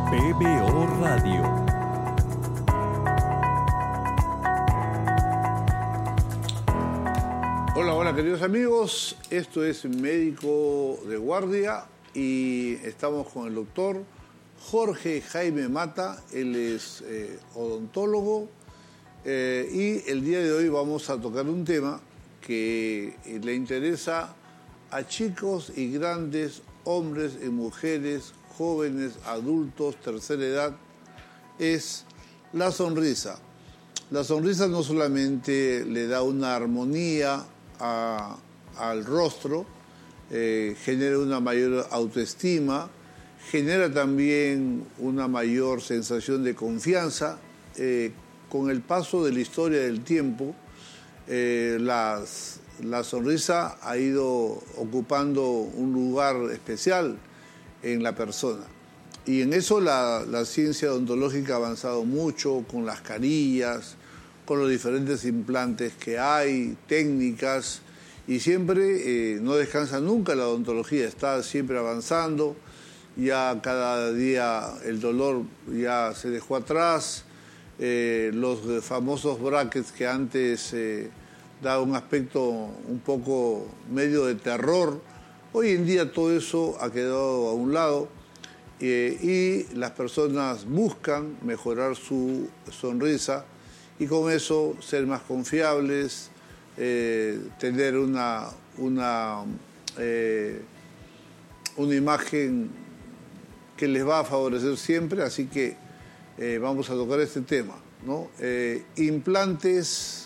PBO Radio. Hola queridos amigos, esto es Médico de Guardia y estamos con el doctor Jorge Jaime Mata. Él es odontólogo y el día de hoy vamos a tocar un tema que le interesa a chicos y grandes, hombres y mujeres, jóvenes, adultos, tercera edad. Es la sonrisa. La sonrisa no solamente le da una armonía al rostro, genera una mayor autoestima, genera también una mayor sensación de confianza. Con el paso de la historia del tiempo, la sonrisa ha ido ocupando un lugar especial en la persona. Y en eso la ciencia odontológica ha avanzado mucho con las carillas, con los diferentes implantes que hay, técnicas, y siempre no descansa nunca la odontología, está siempre avanzando. Ya cada día el dolor ya se dejó atrás, los famosos brackets que antes daban un aspecto un poco medio de terror, hoy en día todo eso ha quedado a un lado y las personas buscan mejorar su sonrisa y con eso ser más confiables, tener una imagen que les va a favorecer siempre. Así que vamos a tocar este tema, ¿no? Implantes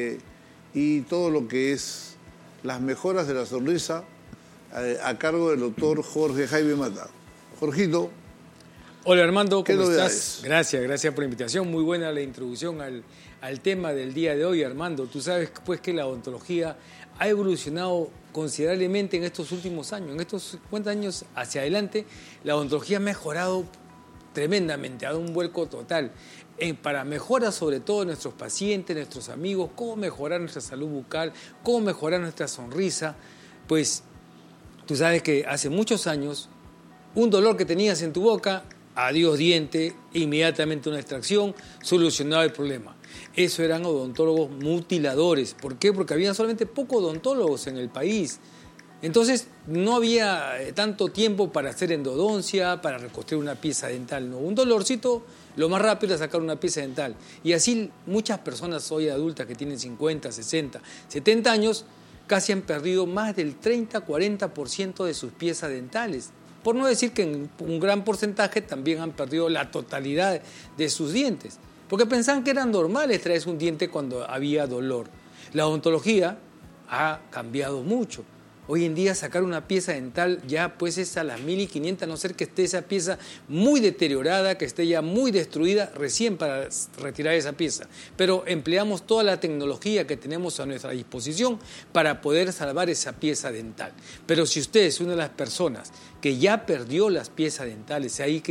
y todo lo que es las mejoras de la sonrisa a cargo del doctor Jorge Jaime Mata. Jorgito. Hola Armando, ¿cómo estás? Gracias por la invitación. Muy buena la introducción al tema del día de hoy, Armando. Tú sabes pues que la odontología ha evolucionado considerablemente en estos últimos años. En estos 50 años hacia adelante, la odontología ha mejorado tremendamente, ha dado un vuelco total para mejorar sobre todo nuestros pacientes, nuestros amigos, cómo mejorar nuestra salud bucal, cómo mejorar nuestra sonrisa. Pues tú sabes que hace muchos años, un dolor que tenías en tu boca, adiós diente, inmediatamente una extracción, solucionaba el problema. Eso eran odontólogos mutiladores. ¿Por qué? Porque había solamente pocos odontólogos en el país. Entonces no había tanto tiempo para hacer endodoncia, para reconstruir una pieza dental. No, un dolorcito, lo más rápido era sacar una pieza dental. Y así muchas personas hoy adultas que tienen 50, 60, 70 años, casi han perdido más del 30-40% de sus piezas dentales. Por no decir que en un gran porcentaje también han perdido la totalidad de sus dientes. Porque pensaban que eran normales traerse un diente cuando había dolor. La odontología ha cambiado mucho. Hoy en día sacar una pieza dental ya pues es a las 1.500, a no ser que esté esa pieza muy deteriorada, que esté ya muy destruida recién para retirar esa pieza. Pero empleamos toda la tecnología que tenemos a nuestra disposición para poder salvar esa pieza dental. Pero si usted es una de las personas que ya perdió las piezas dentales, se ha ido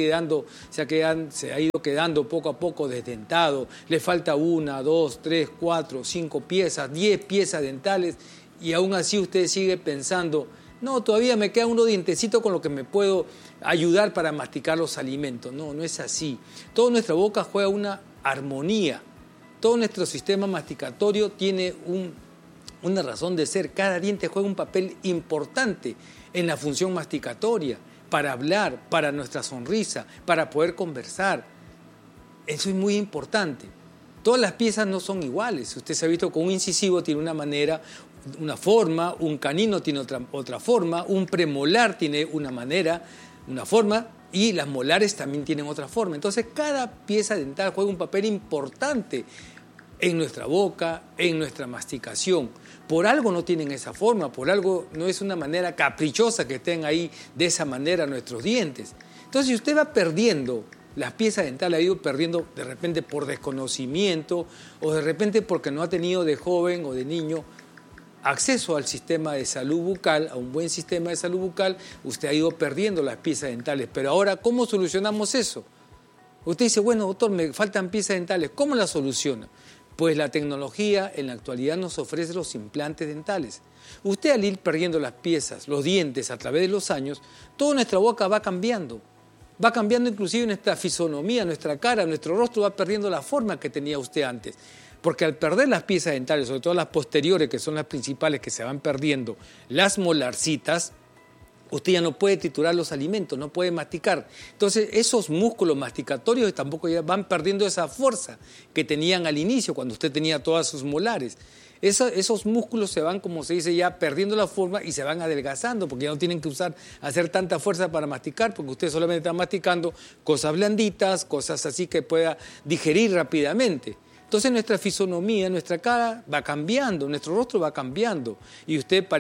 quedando poco a poco desdentado, le falta 1, 2, 3, 4, 5 piezas, 10 piezas dentales, y aún así usted sigue pensando, no, todavía me queda unos dientecitos con lo que me puedo ayudar para masticar los alimentos. No, no es así. Toda nuestra boca juega una armonía. Todo nuestro sistema masticatorio tiene una razón de ser. Cada diente juega un papel importante en la función masticatoria, para hablar, para nuestra sonrisa, para poder conversar. Eso es muy importante. Todas las piezas no son iguales. Usted se ha visto que un incisivo tiene una manera, una forma, un canino tiene otra forma, un premolar tiene una manera, una forma, y las molares también tienen otra forma. Entonces, cada pieza dental juega un papel importante en nuestra boca, en nuestra masticación. Por algo no tienen esa forma, por algo no es una manera caprichosa que estén ahí de esa manera nuestros dientes. Entonces, si usted va perdiendo las piezas dentales, ha ido perdiendo de repente por desconocimiento o de repente porque no ha tenido de joven o de niño acceso al sistema de salud bucal, a un buen sistema de salud bucal, usted ha ido perdiendo las piezas dentales. Pero ahora, ¿cómo solucionamos eso? Usted dice, bueno, doctor, me faltan piezas dentales. ¿Cómo las soluciona? Pues la tecnología en la actualidad nos ofrece los implantes dentales. Usted al ir perdiendo las piezas, los dientes a través de los años, toda nuestra boca va cambiando. Va cambiando inclusive nuestra fisonomía, nuestra cara, nuestro rostro va perdiendo la forma que tenía usted antes. Porque al perder las piezas dentales, sobre todo las posteriores, que son las principales que se van perdiendo, las molarcitas, usted ya no puede triturar los alimentos, no puede masticar. Entonces, esos músculos masticatorios tampoco ya van perdiendo esa fuerza que tenían al inicio, cuando usted tenía todas sus molares. Esos músculos se van, como se dice, ya perdiendo la forma y se van adelgazando, porque ya no tienen que hacer tanta fuerza para masticar, porque usted solamente está masticando cosas blanditas, cosas así que pueda digerir rápidamente. Entonces nuestra fisonomía, nuestra cara va cambiando, nuestro rostro va cambiando, y usted va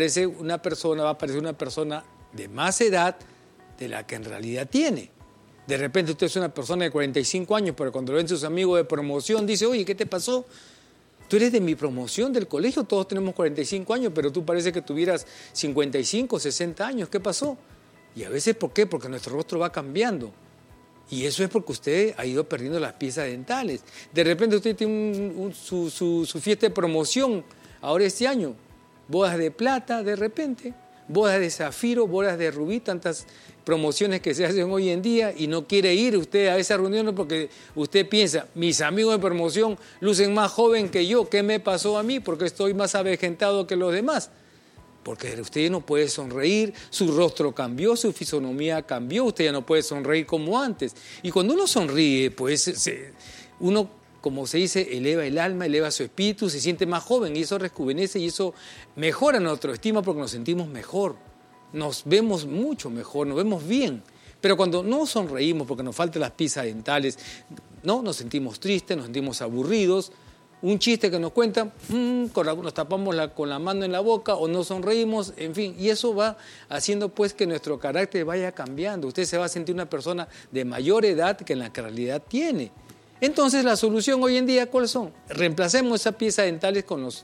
a parecer una persona de más edad de la que en realidad tiene. De repente usted es una persona de 45 años, pero cuando lo ven sus amigos de promoción, dice, oye, ¿qué te pasó? Tú eres de mi promoción del colegio, todos tenemos 45 años, pero tú parece que tuvieras 55, 60 años, ¿qué pasó? Y a veces, ¿por qué? Porque nuestro rostro va cambiando. Y eso es porque usted ha ido perdiendo las piezas dentales. De repente usted tiene su fiesta de promoción ahora este año, bodas de plata de repente, bodas de zafiro, bodas de rubí, tantas promociones que se hacen hoy en día, y no quiere ir usted a esa reunión porque usted piensa, mis amigos de promoción lucen más joven que yo, ¿qué me pasó a mí? Porque estoy más avejentado que los demás. Porque usted ya no puede sonreír, su rostro cambió, su fisonomía cambió, usted ya no puede sonreír como antes. Y cuando uno sonríe, pues uno, como se dice, eleva el alma, eleva su espíritu, se siente más joven, y eso rejuvenece y eso mejora nuestra autoestima porque nos sentimos mejor, nos vemos mucho mejor, nos vemos bien. Pero cuando no sonreímos porque nos faltan las piezas dentales, ¿no? Nos sentimos tristes, nos sentimos aburridos. Un chiste que nos cuentan, nos tapamos con la mano en la boca o no sonreímos, en fin, y eso va haciendo pues que nuestro carácter vaya cambiando. Usted se va a sentir una persona de mayor edad que en la que en realidad tiene. Entonces la solución hoy en día, ¿cuáles son? Reemplacemos esas piezas dentales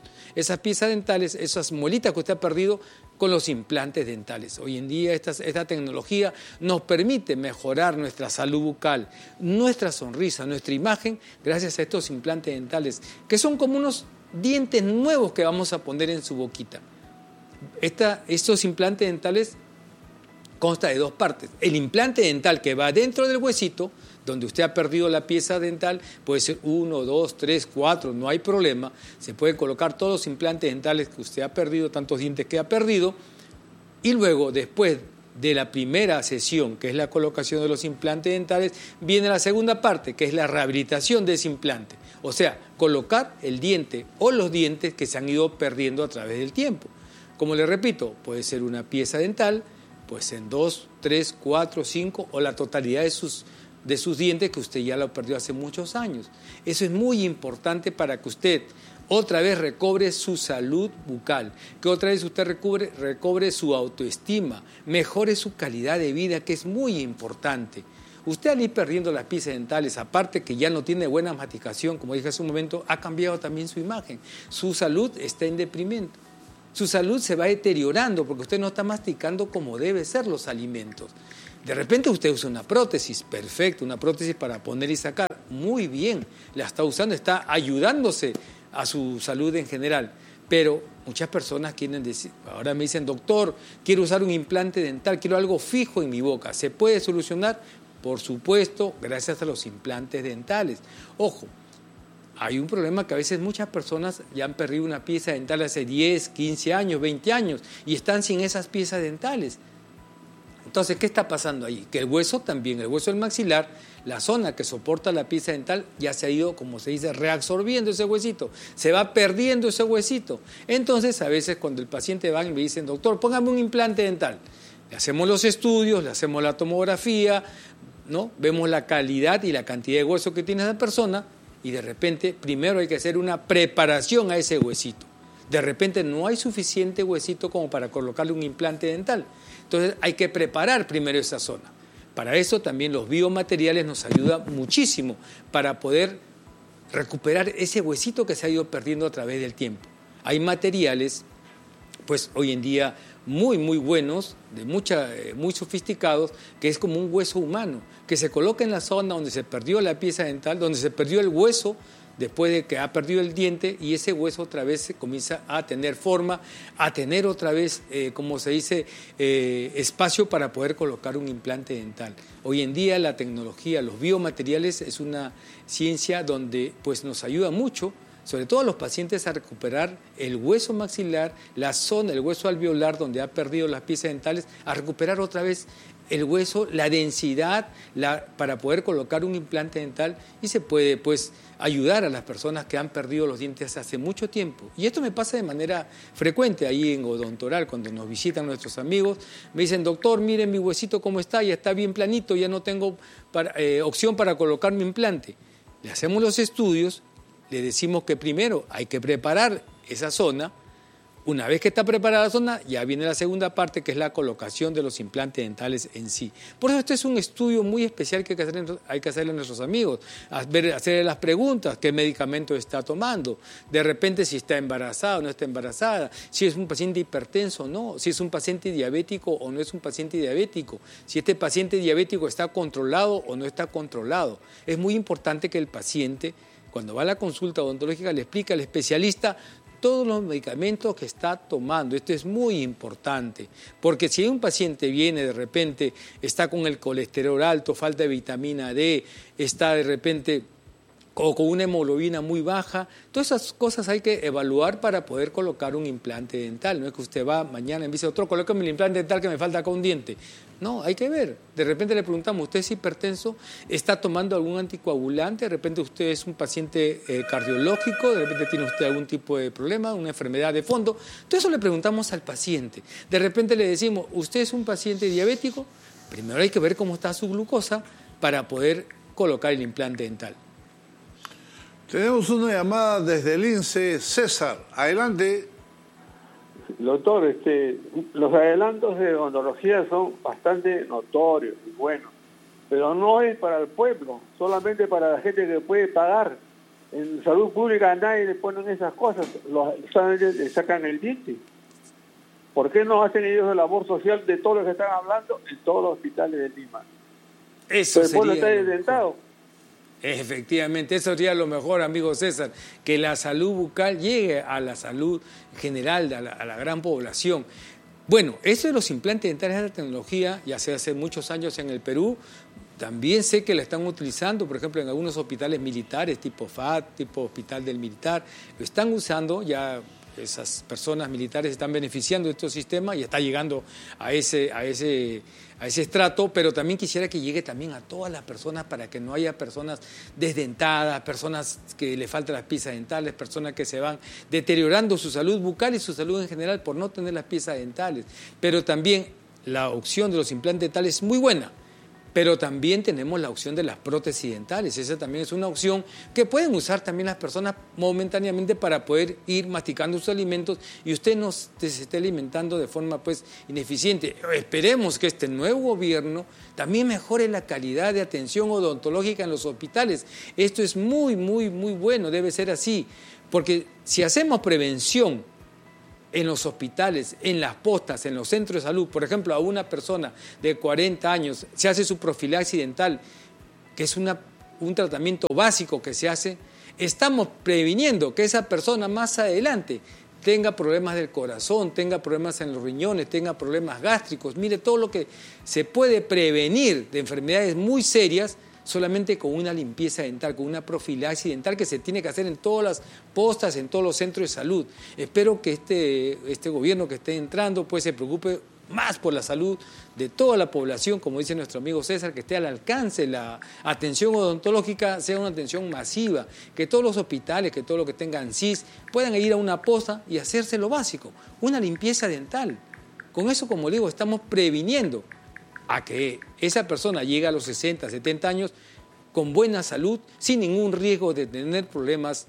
esas molitas que usted ha perdido, con los implantes dentales. Hoy en día esta tecnología nos permite mejorar nuestra salud bucal, nuestra sonrisa, nuestra imagen, gracias a estos implantes dentales, que son como unos dientes nuevos que vamos a poner en su boquita. Estos implantes dentales consta de dos partes. El implante dental que va dentro del huesito, donde usted ha perdido la pieza dental, puede ser 1, 2, 3, 4, no hay problema. Se pueden colocar todos los implantes dentales que usted ha perdido, tantos dientes que ha perdido, y luego, después de la primera sesión, que es la colocación de los implantes dentales, viene la segunda parte, que es la rehabilitación de ese implante. O sea, colocar el diente o los dientes que se han ido perdiendo a través del tiempo. Como le repito, puede ser una pieza dental, pues en 2, 3, 4, 5 o la totalidad de sus dientes que usted ya lo perdió hace muchos años. Eso es muy importante para que usted otra vez recobre su salud bucal, que otra vez usted recobre su autoestima, mejore su calidad de vida, que es muy importante. Usted al ir perdiendo las piezas dentales, aparte que ya no tiene buena masticación, como dije hace un momento, ha cambiado también su imagen. Su salud está en deprimento. Su salud se va deteriorando porque usted no está masticando como debe ser los alimentos. De repente usted usa una prótesis, perfecto, una prótesis para poner y sacar, muy bien, la está usando, está ayudándose a su salud en general. Pero muchas personas quieren decir, ahora me dicen, doctor, quiero usar un implante dental, quiero algo fijo en mi boca. ¿Se puede solucionar? Por supuesto, gracias a los implantes dentales. Ojo, hay un problema que a veces muchas personas ya han perdido una pieza dental hace 10, 15 años, 20 años y están sin esas piezas dentales. Entonces, ¿qué está pasando ahí? Que el hueso también, el hueso del maxilar, la zona que soporta la pieza dental, ya se ha ido, como se dice, reabsorbiendo ese huesito. Se va perdiendo ese huesito. Entonces, a veces cuando el paciente va y me dicen, doctor, póngame un implante dental. Le hacemos los estudios, le hacemos la tomografía, ¿no? Vemos la calidad y la cantidad de hueso que tiene esa persona y de repente, primero hay que hacer una preparación a ese huesito. De repente no hay suficiente huesito como para colocarle un implante dental. Entonces hay que preparar primero esa zona. Para eso también los biomateriales nos ayudan muchísimo para poder recuperar ese huesito que se ha ido perdiendo a través del tiempo. Hay materiales, pues hoy en día muy buenos, muy sofisticados, que es como un hueso humano, que se coloca en la zona donde se perdió la pieza dental, donde se perdió el hueso después de que ha perdido el diente, y ese hueso otra vez se comienza a tener forma, a tener otra vez, como se dice, espacio para poder colocar un implante dental. Hoy en día la tecnología, los biomateriales es una ciencia donde pues, nos ayuda mucho, sobre todo a los pacientes, a recuperar el hueso maxilar, la zona, el hueso alveolar donde ha perdido las piezas dentales, a recuperar otra vez el hueso, la densidad para poder colocar un implante dental, y se puede pues ayudar a las personas que han perdido los dientes hace mucho tiempo. Y esto me pasa de manera frecuente ahí en Odontoral, cuando nos visitan nuestros amigos, me dicen, doctor, miren mi huesito cómo está, ya está bien planito, ya no tengo opción para colocar mi implante. Le hacemos los estudios, le decimos que primero hay que preparar esa zona. Una vez que está preparada la zona, ya viene la segunda parte, que es la colocación de los implantes dentales en sí. Por eso este es un estudio muy especial que hay que hacerle a nuestros amigos, hacerle las preguntas, qué medicamento está tomando, de repente si está embarazada o no está embarazada, si es un paciente hipertenso o no, si es un paciente diabético o no es un paciente diabético, si este paciente diabético está controlado o no está controlado. Es muy importante que el paciente, cuando va a la consulta odontológica, le explique al especialista todos los medicamentos que está tomando. Esto es muy importante, porque si un paciente viene de repente, está con el colesterol alto, falta de vitamina D, está de repente o con una hemoglobina muy baja, todas esas cosas hay que evaluar para poder colocar un implante dental. No es que usted va mañana y me dice, otro, colócame el implante dental que me falta acá un diente. No, hay que ver. De repente le preguntamos, ¿usted es hipertenso? ¿Está tomando algún anticoagulante? De repente usted es un paciente cardiológico, de repente tiene usted algún tipo de problema, una enfermedad de fondo. Todo eso le preguntamos al paciente. De repente le decimos, ¿usted es un paciente diabético? Primero hay que ver cómo está su glucosa para poder colocar el implante dental. Tenemos una llamada desde el INSE. César, adelante. Doctor, los adelantos de odontología son bastante notorios y buenos, pero no es para el pueblo, solamente para la gente que puede pagar. En salud pública a nadie le ponen esas cosas, solamente le sacan el diente. ¿Por qué no hacen ellos la labor social de todo lo que están hablando en todos los hospitales de Lima? Eso el pueblo está desdentado. Efectivamente, eso sería lo mejor, amigo César, que la salud bucal llegue a la salud general, a la gran población. Bueno, eso de los implantes dentales es la tecnología, ya se hace muchos años en el Perú. También sé que la están utilizando, por ejemplo, en algunos hospitales militares, tipo FAT, tipo Hospital del Militar. Lo están usando, ya esas personas militares están beneficiando de estos sistemas y está llegando a ese estrato, pero también quisiera que llegue también a todas las personas para que no haya personas desdentadas, personas que le faltan las piezas dentales, personas que se van deteriorando su salud bucal y su salud en general por no tener las piezas dentales. Pero también la opción de los implantes dentales es muy buena. Pero también tenemos la opción de las prótesis dentales. Esa también es una opción que pueden usar también las personas momentáneamente para poder ir masticando sus alimentos y usted no se esté alimentando de forma pues ineficiente. Esperemos que este nuevo gobierno también mejore la calidad de atención odontológica en los hospitales. Esto es muy, muy, muy bueno, debe ser así. Porque si hacemos prevención en los hospitales, en las postas, en los centros de salud, por ejemplo, a una persona de 40 años se hace su profilaxis dental, que es un tratamiento básico que se hace, estamos previniendo que esa persona más adelante tenga problemas del corazón, tenga problemas en los riñones, tenga problemas gástricos. Mire, todo lo que se puede prevenir de enfermedades muy serias solamente con una limpieza dental, con una profilaxis dental que se tiene que hacer en todas las postas, en todos los centros de salud. Espero que este gobierno que esté entrando pues se preocupe más por la salud de toda la población, como dice nuestro amigo César, que esté al alcance la atención odontológica, sea una atención masiva, que todos los hospitales, que todos los que tengan CIS puedan ir a una posta y hacerse lo básico, una limpieza dental. Con eso, como le digo, estamos previniendo a que esa persona llegue a los 60, 70 años con buena salud, sin ningún riesgo de tener problemas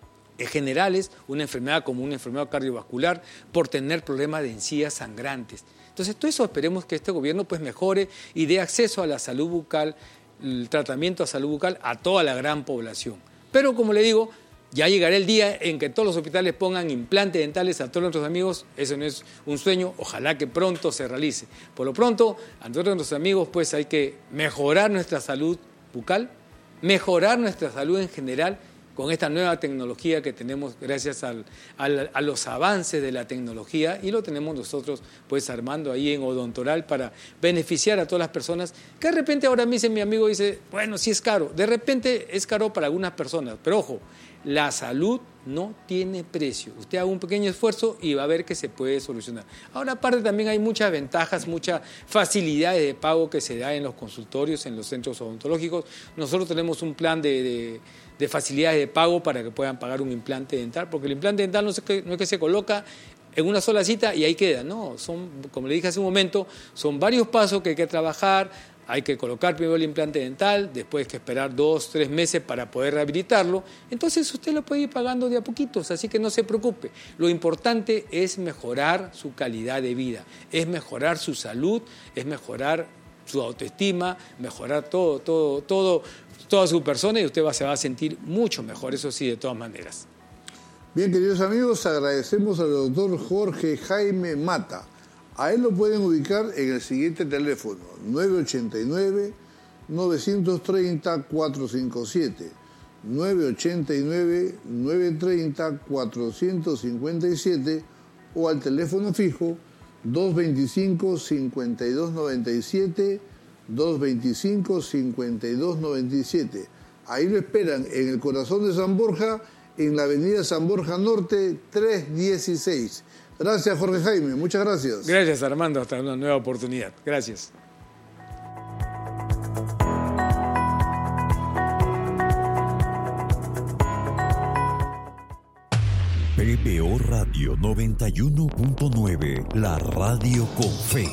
generales, una enfermedad como una enfermedad cardiovascular, por tener problemas de encías sangrantes. Entonces, todo eso esperemos que este gobierno pues mejore y dé acceso a la salud bucal, el tratamiento a salud bucal a toda la gran población. Pero, como le digo, ya llegará el día en que todos los hospitales pongan implantes dentales a todos nuestros amigos. Eso no es un sueño, ojalá que pronto se realice. Por lo pronto, a todos nuestros amigos, pues hay que mejorar nuestra salud bucal, mejorar nuestra salud en general con esta nueva tecnología que tenemos gracias a los avances de la tecnología, y lo tenemos nosotros pues armando ahí en Odontoral para beneficiar a todas las personas que de repente ahora me dice mi amigo, dice, bueno, sí es caro, de repente es caro para algunas personas, pero ojo, la salud no tiene precio. Usted haga un pequeño esfuerzo y va a ver que se puede solucionar. Ahora, aparte, también hay muchas ventajas, muchas facilidades de pago que se da en los consultorios, en los centros odontológicos. Nosotros tenemos un plan de facilidades de pago para que puedan pagar un implante dental, porque el implante dental no es que se coloca en una sola cita y ahí queda. No, son, como le dije hace un momento, son varios pasos que hay que trabajar. Hay que colocar primero el implante dental, después hay que esperar 2, 3 meses para poder rehabilitarlo. Entonces usted lo puede ir pagando de a poquitos, así que no se preocupe. Lo importante es mejorar su calidad de vida, es mejorar su salud, es mejorar su autoestima, mejorar toda su persona, y usted se va a sentir mucho mejor, eso sí, de todas maneras. Bien, queridos amigos, agradecemos al doctor Jorge Jaime Mata. A él lo pueden ubicar en el siguiente teléfono, 989-930-457, 989-930-457, o al teléfono fijo 225-5297, 225-5297. Ahí lo esperan en el corazón de San Borja, en la avenida San Borja Norte 316. Gracias, Jorge Jaime. Muchas gracias. Gracias, Armando. Hasta una nueva oportunidad. Gracias. PBO Radio 91.9, la radio con fe.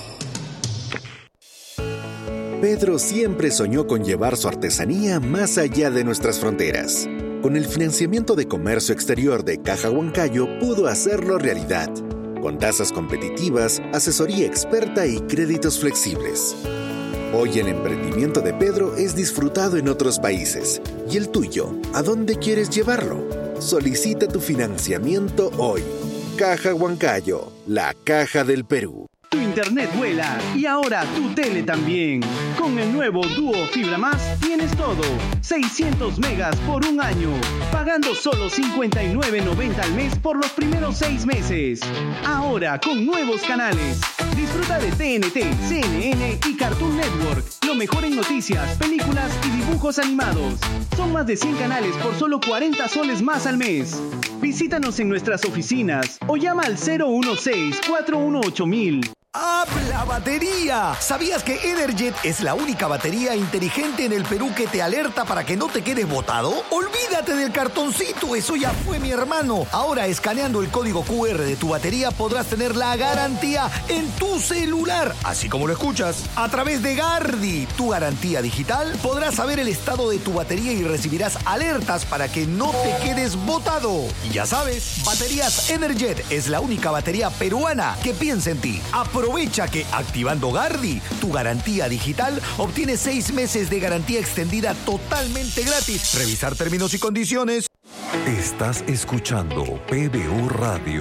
Pedro siempre soñó con llevar su artesanía más allá de nuestras fronteras. Con el financiamiento de comercio exterior de Caja Huancayo pudo hacerlo realidad, con tasas competitivas, asesoría experta y créditos flexibles. Hoy el emprendimiento de Pedro es disfrutado en otros países. ¿Y el tuyo? ¿A dónde quieres llevarlo? Solicita tu financiamiento hoy. Caja Huancayo, la caja del Perú. Tu internet vuela y ahora tu tele también. Con el nuevo Duo Fibra Más tienes todo. 600 megas por un año, pagando solo $59.90 al mes por los primeros 6 meses. Ahora con nuevos canales. Disfruta de TNT, CNN y Cartoon Network. Lo mejor en noticias, películas y dibujos animados. Son más de 100 canales por solo 40 soles más al mes. Visítanos en nuestras oficinas o llama al 016-418-1000. ¡Habla batería! ¿Sabías que Energet es la única batería inteligente en el Perú que te alerta para que no te quedes botado? ¡Olvídate del cartoncito! ¡Eso ya fue, mi hermano! Ahora, escaneando el código QR de tu batería, podrás tener la garantía en tu celular. Así como lo escuchas. A través de Gardi, tu garantía digital, podrás saber el estado de tu batería y recibirás alertas para que no te quedes botado. Y ya sabes, Baterías Energet es la única batería peruana que piensa en ti. Aprovecha que activando Gardi, tu garantía digital, obtienes 6 meses de garantía extendida totalmente gratis. Revisar términos y condiciones. Estás escuchando PBO Radio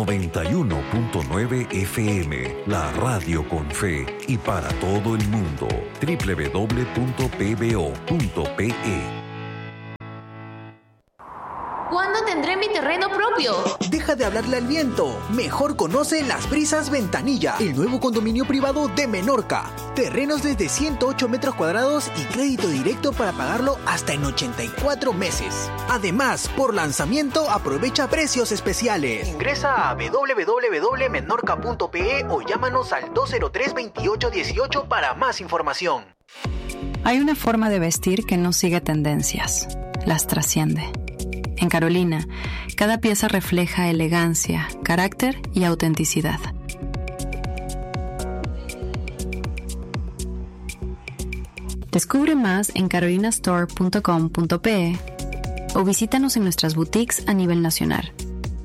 91.9 FM, la radio con fe y para todo el mundo. www.pbo.pe. ¿Cuándo tendré mi terreno propio? Deja de hablarle al viento. Mejor conoce Las Brisas Ventanilla, el nuevo condominio privado de Menorca. Terrenos desde 108 metros cuadrados y crédito directo para pagarlo hasta en 84 meses. Además, por lanzamiento aprovecha precios especiales. Ingresa a www.menorca.pe o llámanos al 203-2818 para más información. Hay una forma de vestir que no sigue tendencias, las trasciende. En Carolina, cada pieza refleja elegancia, carácter y autenticidad. Descubre más en carolinastore.com.pe o visítanos en nuestras boutiques a nivel nacional.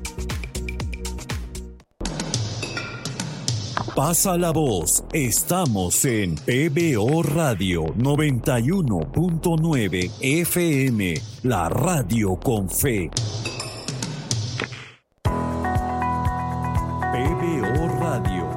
Pasa la voz. Estamos en PBO Radio 91.9 FM, la radio con fe. PBO Radio